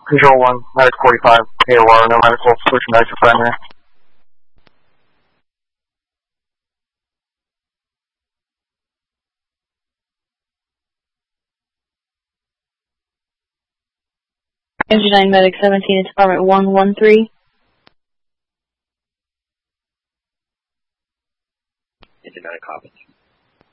Control 1, Medic 45, AOR, no medical, switching back to primary. Engine 9 Medic 17, Department 113. Engine 9 copies.